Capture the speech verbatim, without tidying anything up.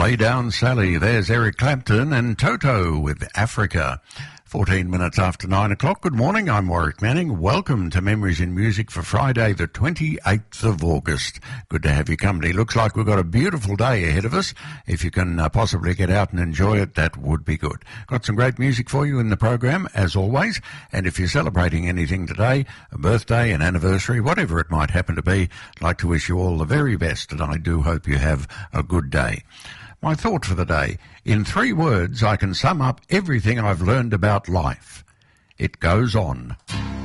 Lay Down Sally. There's Eric Clapton and Toto with Africa. fourteen minutes after nine o'clock. Good morning, I'm Warwick Manning. Welcome to Memories in Music for Friday the twenty-eighth of August. Good to have your company. Looks like we've got a beautiful day ahead of us. If you can uh, possibly get out and enjoy it, that would be good. Got some great music for you in the program, as always. And if you're celebrating anything today, a birthday, an anniversary, whatever it might happen to be, I'd like to wish you all the very best, and I do hope you have a good day. My thought for the day: in three words, I can sum up everything I've learned about life. It goes on.